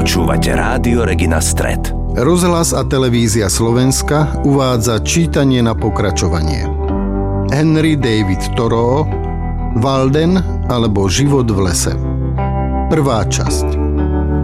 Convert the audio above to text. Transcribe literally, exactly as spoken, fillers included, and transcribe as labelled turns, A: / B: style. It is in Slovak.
A: Počúvate Rádio Regina Stret.
B: Rozhlas a televízia Slovenska uvádza čítanie na pokračovanie. Henry David Thoreau, Walden alebo Život v lese. Prvá časť.